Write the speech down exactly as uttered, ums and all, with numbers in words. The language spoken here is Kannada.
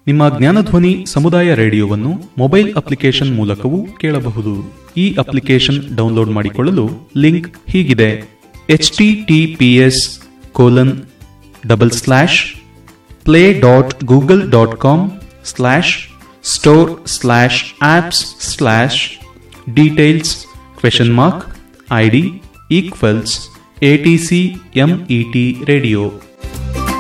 ನಿಮ್ಮ ಜ್ಞಾನಧ್ವನಿ ಸಮುದಾಯ ರೇಡಿಯೋವನ್ನು ಮೊಬೈಲ್ ಅಪ್ಲಿಕೇಶನ್ ಮೂಲಕವೂ ಕೇಳಬಹುದು. ಈ ಅಪ್ಲಿಕೇಶನ್ ಡೌನ್ಲೋಡ್ ಮಾಡಿಕೊಳ್ಳಲು ಲಿಂಕ್ ಹೀಗಿದೆ: H T T P S colon double slash play dot Google dot com slash store slash apps slash details question mark I D equals A T C M E T radio.